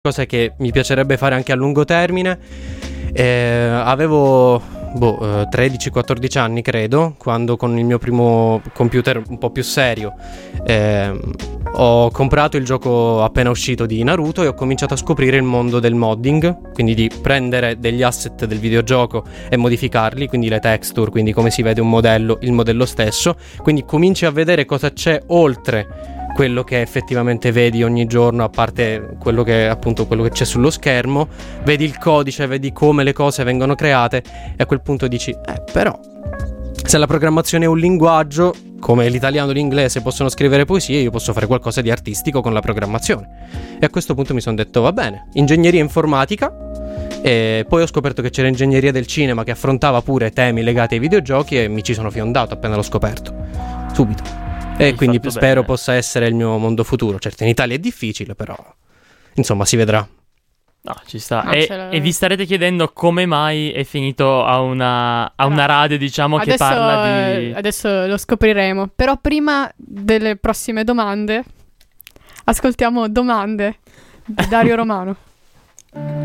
cosa che mi piacerebbe fare anche a lungo termine. Avevo 13-14 anni credo, quando con il mio primo computer un po' più serio ho comprato il gioco appena uscito di Naruto e ho cominciato a scoprire il mondo del modding, quindi di prendere degli asset del videogioco e modificarli, quindi le texture, quindi come si vede un modello, il modello stesso, quindi cominci a vedere cosa c'è oltre quello che effettivamente vedi ogni giorno, a parte quello che appunto quello che c'è sullo schermo, vedi il codice, vedi come le cose vengono create e a quel punto dici però se la programmazione è un linguaggio, come l'italiano e l'inglese possono scrivere poesie, io posso fare qualcosa di artistico con la programmazione. E a questo punto mi sono detto va bene, ingegneria informatica. E poi ho scoperto che c'era ingegneria del cinema che affrontava pure temi legati ai videogiochi e mi ci sono fiondato appena l'ho scoperto, subito. E quindi spero bene. Possa essere il mio mondo futuro. Certo, in Italia è difficile, però insomma si vedrà. No, ci sta. E vi starete chiedendo come mai è finito a una radio, diciamo, che parla di... Adesso lo scopriremo. Però prima delle prossime domande, ascoltiamo Domande di Dario Romano.